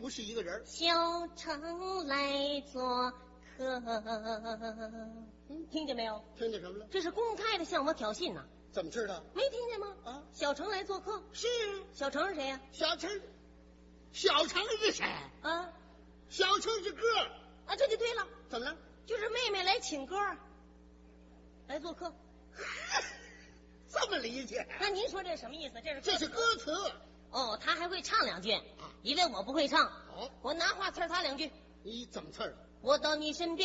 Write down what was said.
不是一个人。 小城来做客，听见没有？ 听见什么了？ 这是公开的向我挑衅呐！ 怎么知道？ 没听见吗？ 啊， 小城来做客， 是小城是谁呀？ 小城是谁？ 啊小城是哥。 啊，这就对了， 怎么了？ 就是妹妹来请哥来做客。 这么理解？ 那您说这是什么意思？ 这是歌词。 哦，他还会唱两句，因为我不会唱。 好， 我拿话刺他两句。 你怎么刺儿？ 我到你身边。